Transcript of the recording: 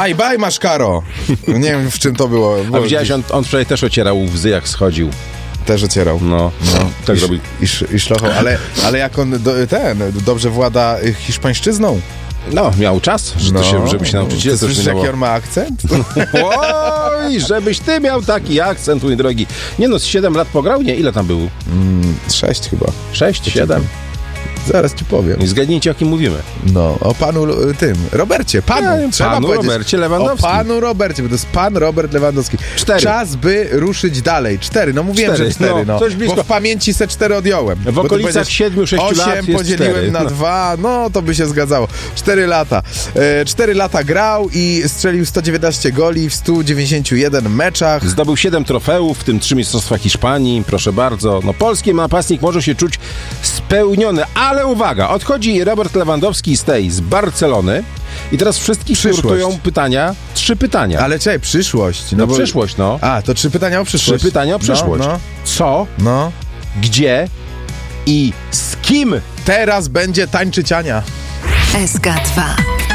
Bye bye, Maszkaro. Nie wiem, w czym to było. A widziałeś, on wczoraj też ocierał łzy, jak schodził. Też ocierał. No. Tak robi. I szlochał. Ale jak on dobrze włada hiszpańszczyzną. No, miał czas, żeby się nauczyć. Ty słyszysz, jaki on ma akcent? Oj, żebyś ty miał taki akcent, mój drogi. Nie no, z 7 lat pograł? Nie, ile tam był? 6 chyba. 6, 7? Zaraz ci powiem. I zgadnijcie, o kim mówimy. No, o panu Robercie. Panu Robercie Lewandowskim. O panu Robercie, bo to jest pan Robert Lewandowski. 4. Czas, by ruszyć dalej. 4, no mówiłem, 4, że 4, no. Coś blisko. Bo w pamięci se 4 odjąłem. W okolicach 7-6 lat 8 podzieliłem 4. na 2, no to by się zgadzało. 4 lata. 4 lata grał i strzelił 119 goli w 191 meczach. Zdobył 7 trofeów, w tym 3 mistrzostwa Hiszpanii, proszę bardzo. No, polski napastnik może się czuć spełniony, ale uwaga, odchodzi Robert Lewandowski z Barcelony i teraz wszystkich nurtują pytania, 3 pytania. Ale czekaj, przyszłość. No przyszłość, no. A, to 3 pytania o przyszłość. 3 pytania o przyszłość. No. Co, No. gdzie i z kim Teraz będzie tańczyć Ania. SK2